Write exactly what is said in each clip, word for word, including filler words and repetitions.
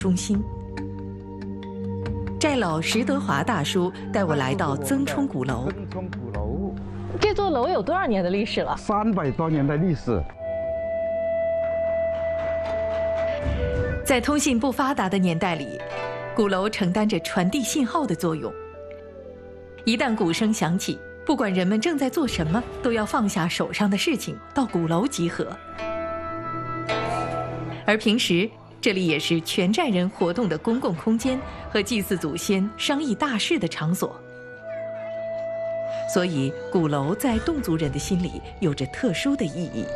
中心。寨老石德华大叔带我来到曾冲鼓楼。 曾冲鼓楼， 这座楼有多少年的历史了？ 三百多年的历史。 在通信不发达的年代里，鼓楼承担着传递信号的作用。一旦鼓声响起，不管人们正在做什么，都要放下手上的事情，到鼓楼集合。而平时，这里也是全寨人活动的公共空间和祭祀祖先、商议大事的场所。所以，鼓楼在侗族人的心里有着特殊的意义。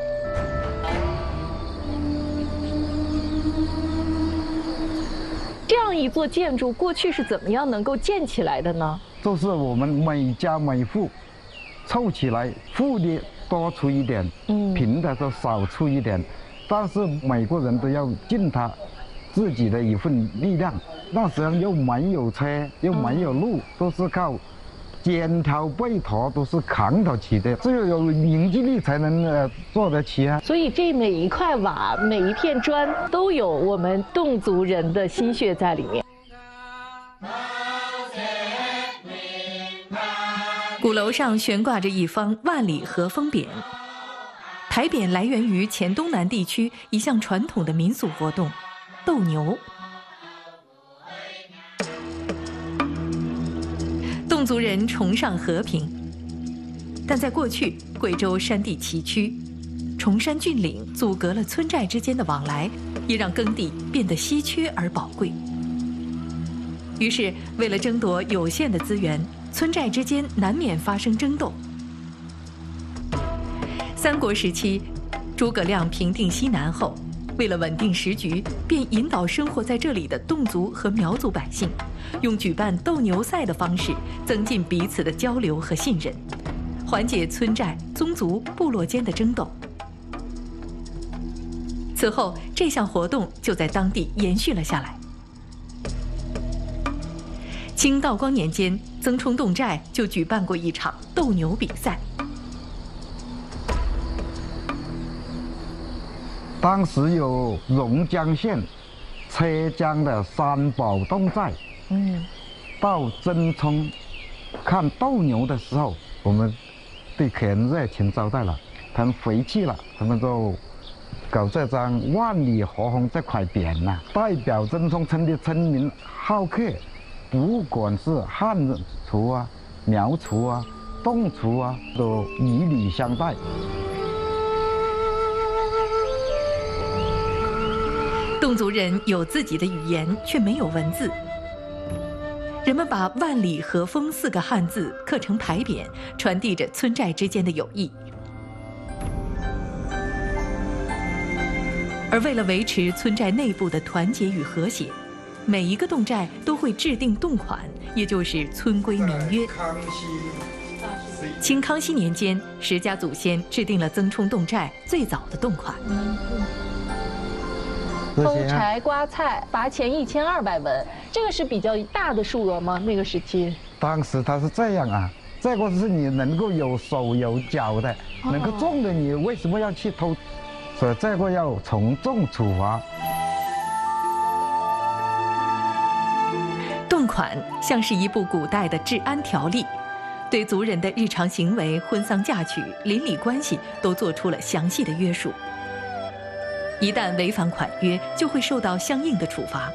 这样一座建筑过去是怎么样能够建起来的呢？ 就是我们每家每户凑起来，富的多出一点， 嗯， 贫的就少出一点，但是每个人都要尽他自己的一份力量。那时候又没有车，又没有路，都是靠肩头背头都是扛得起的，只有有凝聚力才能呃做得起啊。 所以这每一块瓦、每一片砖都有我们侗族人的心血在里面。 鼓楼上悬挂着一方万里和风匾，牌匾来源于黔东南地区一项传统的民俗活动——斗牛。侗族人崇尚和平，但在过去，贵州山地崎岖，崇山峻岭阻隔了村寨之间的往来，也让耕地变得稀缺而宝贵。于是，为了争夺有限的资源，村寨之间难免发生争斗。三国时期，诸葛亮平定西南后，为了稳定时局，便引导生活在这里的侗族和苗族百姓，用举办斗牛赛的方式增进彼此的交流和信任，缓解村寨、宗族、部落间的争斗。此后，这项活动就在当地延续了下来。清道光年间，曾冲侗寨就举办过一场斗牛比赛。 当时有榕江县车江的三宝侗寨， 嗯， 到曾冲看斗牛的时候，我们对客人热情招待了，他们回去了，他们就搞这张万里和风这块匾呐、啊，代表曾冲村的村民好客，不管是汉族啊、苗族啊、侗族啊，都以礼相待。 侗族人有自己的语言，却没有文字。人们把“万里和风”四个汉字刻成牌匾，传递着村寨之间的友谊。而为了维持村寨内部的团结与和谐，每一个侗寨都会制定侗款，也就是村规民约。清康熙年间，石家祖先制定了曾冲侗寨最早的侗款。 偷柴刮菜罚钱一千二百文，这个是比较大的数额吗？那个时期， 当时他是这样啊，这个是你能够有手有脚的， 哦、 能够种的，你为什么要去偷？所以这个要从重处罚。 侗款像是一部古代的治安条例，对族人的日常行为、婚丧嫁娶、邻里关系都做出了详细的约束。一旦违反款约，就会受到相应的处罚。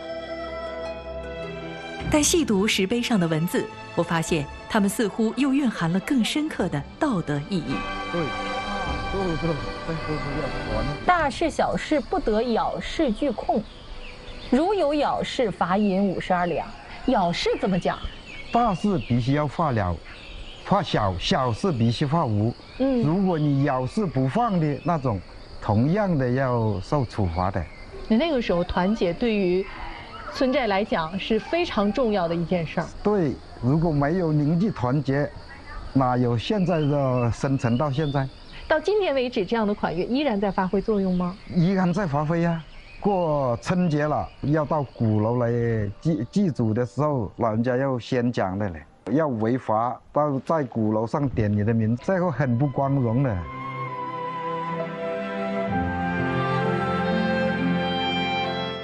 但细读石碑上的文字，我发现它们似乎又蕴含了更深刻的道德意义。 对，对对，这都是要还。 大事小事不得咬事俱控，如有咬事，罚银五十二两。咬事怎么讲？ 大事必须要化了，化小；小事必须化无。嗯，如果你咬事不放的那种，同样的要受处罚的。 那个时候团结对于村寨来讲是非常重要的一件事儿。 对，如果没有凝聚团结，哪有现在的生存到现在？ 到今天为止，这样的款约依然在发挥作用吗？ 依然在发挥呀、啊。过春节了，要到鼓楼来祭祭祖的时候，老人家要先讲的嘞，要违法到在鼓楼上点你的名字，这个很不光荣的。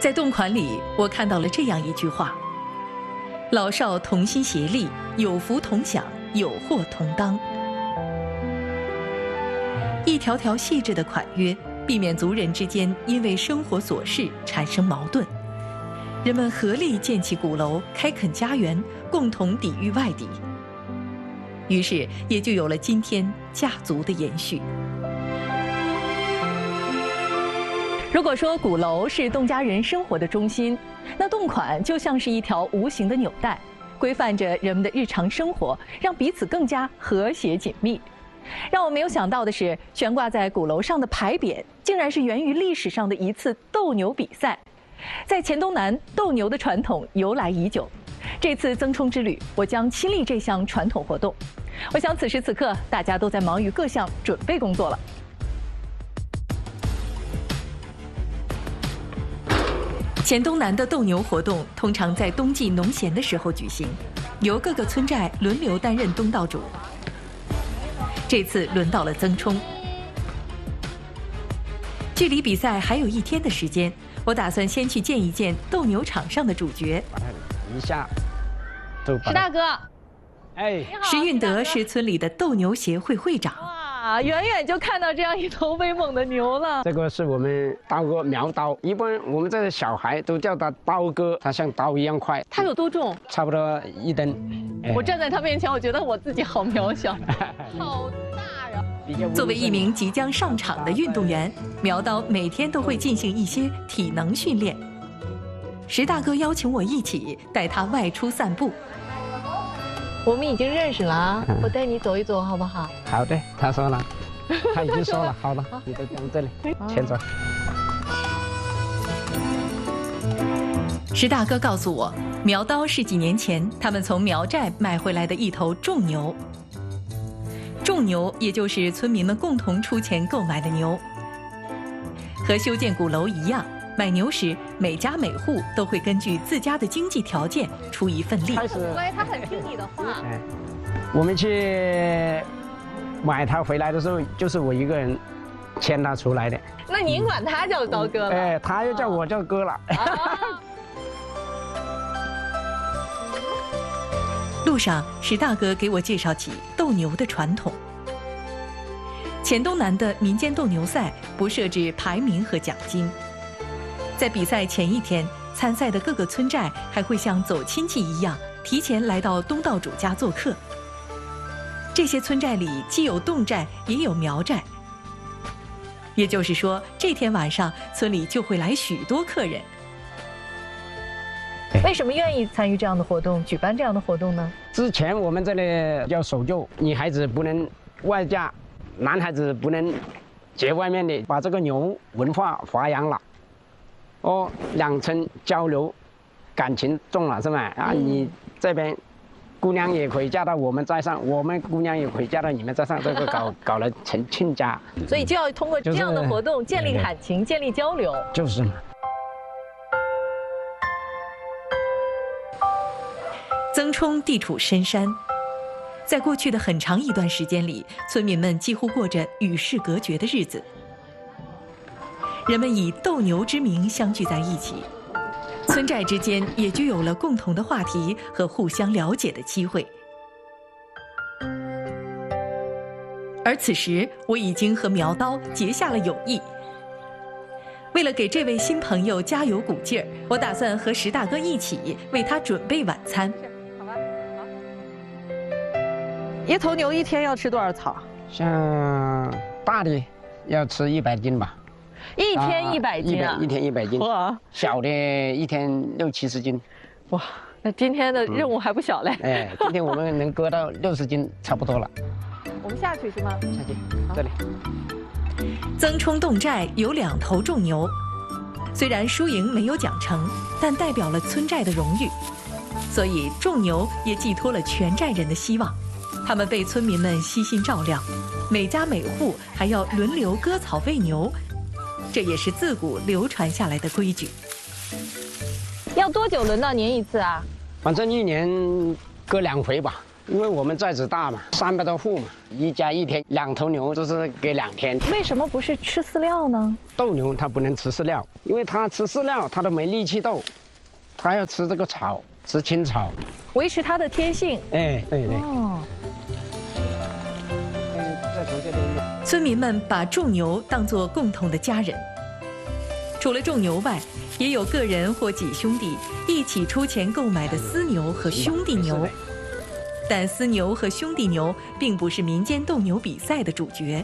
在洞款里，我看到了这样一句话：老少同心协力，有福同享，有祸同当。一条条细致的款约，避免族人之间因为生活琐事产生矛盾。人们合力建起鼓楼，开垦家园，共同抵御外敌。于是，也就有了今天家族的延续。如果说鼓楼是侗家人生活的中心，那洞款就像是一条无形的纽带，规范着人们的日常生活，让彼此更加和谐紧密。让我没有想到的是，悬挂在鼓楼上的牌匾，竟然是源于历史上的一次斗牛比赛。在黔东南，斗牛的传统由来已久。这次增冲之旅，我将亲历这项传统活动。我想此时此刻，大家都在忙于各项准备工作了。黔东南的斗牛活动通常在冬季农闲的时候举行，由各个村寨轮流担任东道主。这次轮到了曾冲。距离比赛还有一天的时间，我打算先去见一见斗牛场上的主角。 一下， 石大哥， 哎， 石运德是村里的斗牛协会会长。 哇，远远就看到这样一头威猛的牛了。 这个是我们刀哥苗刀，一般我们这个小孩都叫他刀哥，他像刀一样快。 它有多重？ 差不多一吨。 哎、我站在他面前，我觉得我自己好渺小，好大呀！ 作为一名即将上场的运动员，苗刀每天都会进行一些体能训练。石大哥邀请我一起带他外出散步。 我们已经认识了啊，我带你走一走好不好？ 好的，他说了，他已经说了，好了，你就讲这里，前走。 石大哥告诉我，苗刀是几年前他们从苗寨买回来的一头种牛。种牛也就是村民们共同出钱购买的牛。和修建鼓楼一样，买牛时每家每户都会根据自家的经济条件出一份力。 开始， 他很听你的话。 哎，我们去买它回来的时候，就是我一个人牵它出来的。 那您管他叫刀哥了？ 哎，他又叫我叫哥了。 啊路上，石大哥给我介绍起斗牛的传统。黔东南的民间斗牛赛不设置排名和奖金，在比赛前一天，参赛的各个村寨还会像走亲戚一样，提前来到东道主家做客。这些村寨里既有侗寨，也有苗寨，也就是说，这天晚上村里就会来许多客人。 为什么愿意参与这样的活动，举办这样的活动呢？ 之前我们这里要守旧，女孩子不能外嫁，男孩子不能结外面的，把这个牛文化发扬了。哦，两村交流，感情重了是吧？啊，嗯、你这边姑娘也可以嫁到我们寨上，我们姑娘也可以嫁到你们寨上，这个搞搞了成亲家。 所以就要通过这样的活动建立感情，建立交流。 就是嘛。 曾冲地处深山，在过去的很长一段时间里，村民们几乎过着与世隔绝的日子。人们以斗牛之名相聚在一起，村寨之间也就有了共同的话题和互相了解的机会。而此时，我已经和苗刀结下了友谊。为了给这位新朋友加油鼓劲儿，我打算和石大哥一起为他准备晚餐。 一头牛一天要吃多少草？ 像大的要吃一百斤吧。 一天一百斤啊！ 一天一百斤。哇！小的一天六七十斤。 哇，那今天的任务还不小嘞。 嗯、哎，今天我们能割到六十斤，差不多了。 我们下去是吗？ 下去，这里。 曾冲侗寨有两头种牛，虽然输赢没有奖惩，但代表了村寨的荣誉，所以种牛也寄托了全寨人的希望。他们被村民们悉心照料，每家每户还要轮流割草喂牛，这也是自古流传下来的规矩。 要多久轮到您一次啊？ 反正一年割两回吧。 因为我们寨子大嘛，三百多户嘛，一家一天，两头牛就是给两天。 为什么不是吃饲料呢？ 斗牛它不能吃饲料，因为它吃饲料它都没力气斗，它要吃这个草，吃青草， 维持它的天性。 哎，对对。 哦。 再从这边。 村民们把种牛当作共同的家人。除了种牛外，也有个人或几兄弟一起出钱购买的私牛和兄弟牛。但私牛和兄弟牛并不是民间斗牛比赛的主角。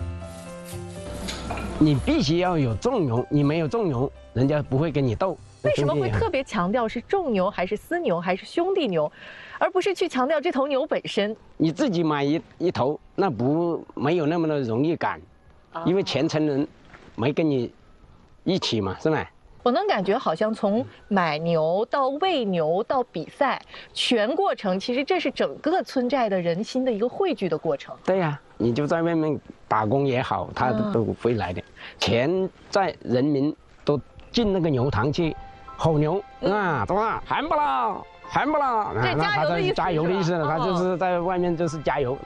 你必须要有种牛，你没有种牛，人家不会跟你斗。 为什么会特别强调是种牛还是私牛还是兄弟牛，而不是去强调这头牛本身？ 你自己买一一头，那不没有那么的容易赶，因为前程人没跟你一起嘛，是吧？ 我能感觉好像从买牛到喂牛到比赛，全过程其实这是整个村寨的人心的一个汇聚的过程。 对呀、啊，你就在外面打工也好，他都会来的。钱在人民都进那个牛塘去吼牛啊，对吧？喊不啦，喊不啦， 这加油的意思， 加油的意思，他就是在外面就是加油。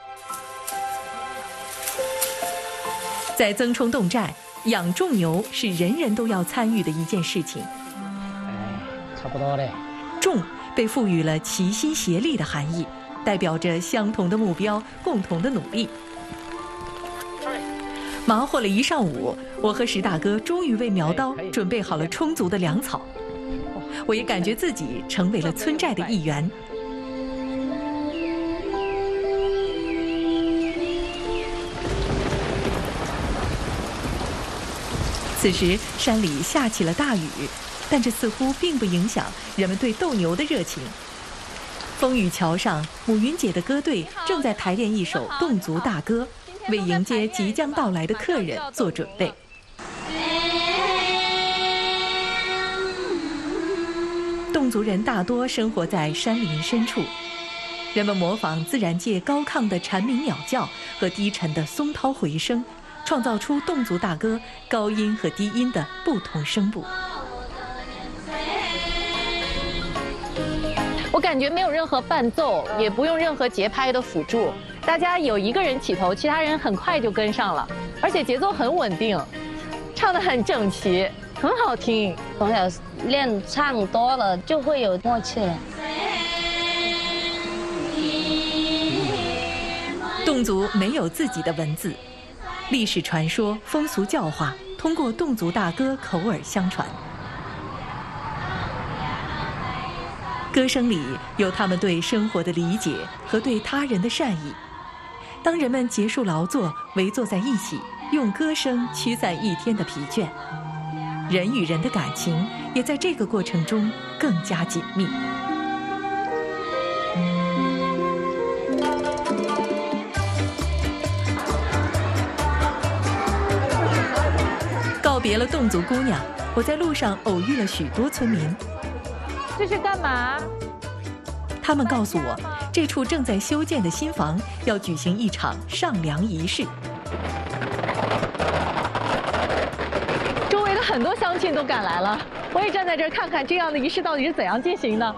在曾冲侗寨。养种牛是人人都要参与的一件事情。 哎，差不多嘞。 种被赋予了齐心协力的含义，代表着相同的目标，共同的努力。忙活了一上午，我和石大哥终于为苗刀准备好了充足的粮草。我也感觉自己成为了村寨的一员。此时山里下起了大雨，但这似乎并不影响人们对斗牛的热情。风雨桥上，母云姐的歌队正在排练一首侗族大歌，为迎接即将到来的客人做准备。侗族人大多生活在山林深处，人们模仿自然界高亢的蝉鸣鸟叫和低沉的松涛回声，创造出侗族大歌高音和低音的不同声部。 我感觉没有任何伴奏，也不用任何节拍的辅助，大家有一个人起头，其他人很快就跟上了，而且节奏很稳定，唱得很整齐，很好听。 从小练唱多了，就会有默契了。 侗族没有自己的文字。历史传说、风俗教化通过侗族大歌口耳相传，歌声里有他们对生活的理解和对他人的善意。当人们结束劳作，围坐在一起，用歌声驱散一天的疲倦，人与人的感情也在这个过程中更加紧密。告别了侗族姑娘，我在路上偶遇了许多村民。 这是干嘛？ 他们告诉我，这处正在修建的新房要举行一场上梁仪式。 周围的很多乡亲都赶来了，我也站在这儿看看这样的仪式到底是怎样进行的。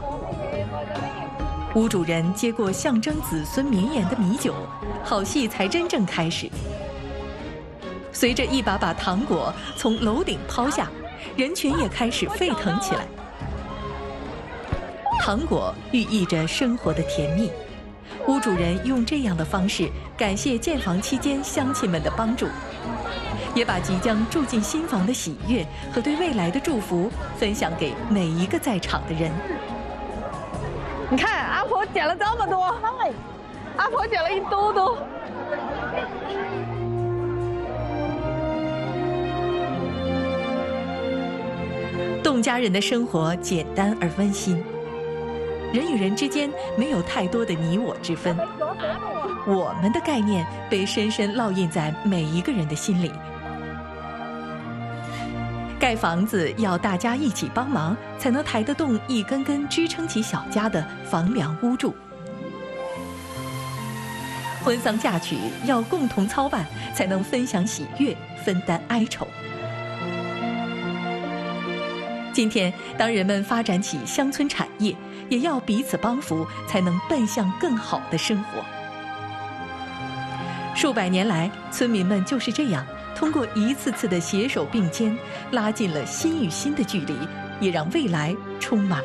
屋主人接过象征子孙绵延的米酒，好戏才真正开始。随着一把把糖果从楼顶抛下，人群也开始沸腾起来。糖果寓意着生活的甜蜜，屋主人用这样的方式感谢建房期间乡亲们的帮助，也把即将住进新房的喜悦和对未来的祝福分享给每一个在场的人。 你看，阿婆捡了这么多，阿婆捡了一兜兜。 侗家人的生活简单而温馨，人与人之间没有太多的你我之分，我们的概念被深深烙印在每一个人的心里。盖房子要大家一起帮忙，才能抬得动一根根支撑起小家的房梁屋柱。婚丧嫁娶要共同操办，才能分享喜悦，分担哀愁。 今天，当人们发展起乡村产业，也要彼此帮扶，才能奔向更好的生活。数百年来，村民们就是这样，通过一次次的携手并肩，拉近了心与心的距离，也让未来充满